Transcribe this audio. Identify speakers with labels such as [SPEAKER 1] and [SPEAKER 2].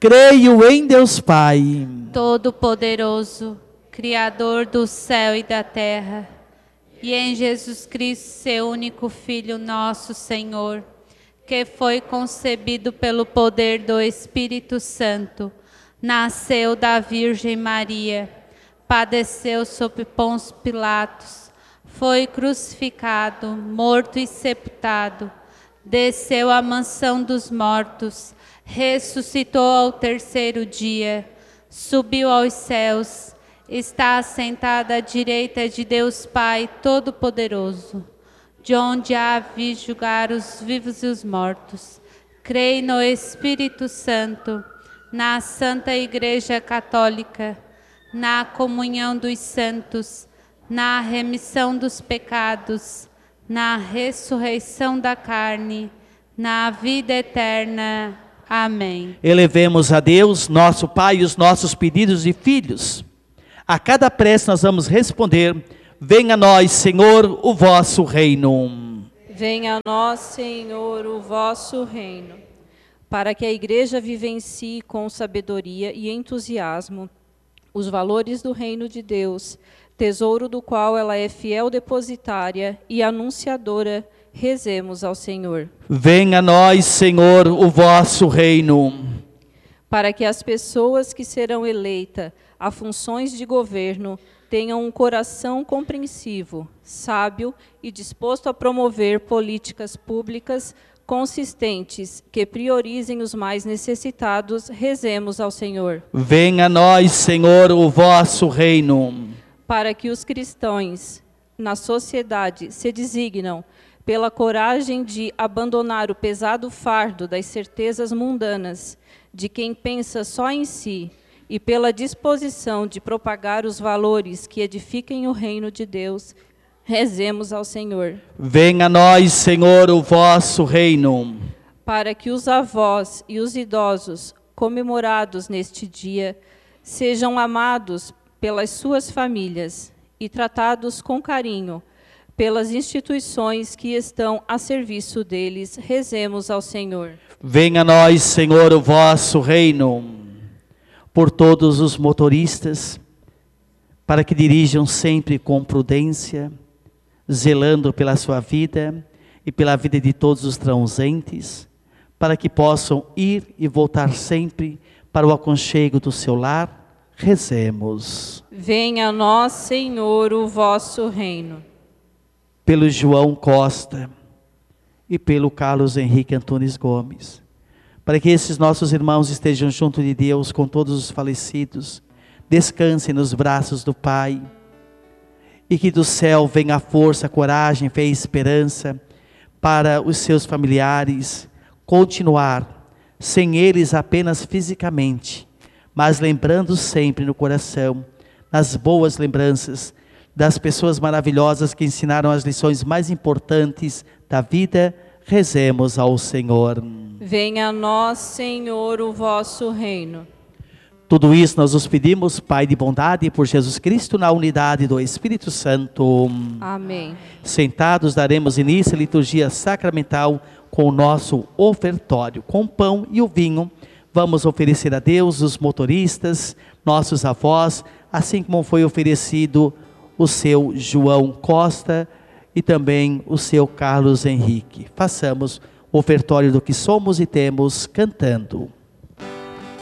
[SPEAKER 1] Creio em Deus Pai,
[SPEAKER 2] Todo-Poderoso, Criador do céu e da terra, e em Jesus Cristo, seu único Filho, nosso Senhor, que foi concebido pelo poder do Espírito Santo, nasceu da Virgem Maria, padeceu sob Pôncio Pilatos, foi crucificado, morto e sepultado, desceu à mansão dos mortos, ressuscitou ao terceiro dia, subiu aos céus, está assentado à direita de Deus Pai Todo-Poderoso, de onde há de julgar os vivos e os mortos. Creio no Espírito Santo, na Santa Igreja Católica, na comunhão dos santos, na remissão dos pecados, na ressurreição da carne, na vida eterna. Amém.
[SPEAKER 1] Elevemos a Deus, nosso Pai, os nossos pedidos e filhos. A cada prece nós vamos responder: venha a nós, Senhor, o vosso reino.
[SPEAKER 3] Venha a nós, Senhor, o vosso reino. Para que a Igreja vivencie com sabedoria e entusiasmo os valores do reino de Deus, tesouro do qual ela é fiel depositária e anunciadora, rezemos ao Senhor.
[SPEAKER 1] Venha a nós, Senhor, o vosso reino.
[SPEAKER 3] Para que as pessoas que serão eleitas a funções de governo tenham um coração compreensivo, sábio e disposto a promover políticas públicas consistentes que priorizem os mais necessitados, rezemos ao Senhor.
[SPEAKER 1] Venha a nós, Senhor, o vosso reino.
[SPEAKER 3] Para que os cristãos na sociedade se designam pela coragem de abandonar o pesado fardo das certezas mundanas de quem pensa só em si e pela disposição de propagar os valores que edifiquem o reino de Deus, rezemos ao Senhor.
[SPEAKER 1] Venha a nós, Senhor, o vosso reino.
[SPEAKER 3] Para que os avós e os idosos comemorados neste dia sejam amados pelas suas famílias e tratados com carinho pelas instituições que estão a serviço deles, rezemos ao Senhor.
[SPEAKER 1] Venha a nós, Senhor, o vosso reino. Por todos os motoristas, para que dirijam sempre com prudência, zelando pela sua vida e pela vida de todos os transentes, para que possam ir e voltar sempre para o aconchego do seu lar, rezemos.
[SPEAKER 3] Venha a nós, Senhor, o vosso reino.
[SPEAKER 1] Pelo João Costa e pelo Carlos Henrique Antunes Gomes, para que esses nossos irmãos estejam junto de Deus com todos os falecidos, descansem nos braços do Pai, e que do céu venha a força, a coragem, fé e esperança para os seus familiares continuar, sem eles apenas fisicamente, mas lembrando sempre no coração, nas boas lembranças, das pessoas maravilhosas que ensinaram as lições mais importantes da vida, rezemos ao Senhor.
[SPEAKER 3] Venha a nós, Senhor, o vosso reino.
[SPEAKER 1] Tudo isso nós os pedimos, Pai de bondade, por Jesus Cristo, na unidade do Espírito Santo.
[SPEAKER 3] Amém.
[SPEAKER 1] Sentados, daremos início à liturgia sacramental com o nosso ofertório. Com o pão e o vinho, vamos oferecer a Deus os motoristas, nossos avós, assim como foi oferecido o seu João Costa e também o seu Carlos Henrique. Façamos o ofertório do que somos e temos, cantando.